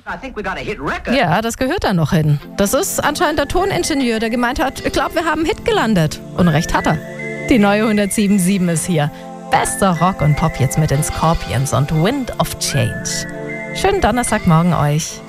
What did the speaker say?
Ja, das gehört da noch hin. Das ist anscheinend der Toningenieur, der gemeint hat, ich glaube, wir haben einen Hit gelandet. Und recht hat er. Die neue 107.7 ist hier. Bester Rock und Pop jetzt mit den Scorpions und Wind of Change. Schönen Donnerstagmorgen euch.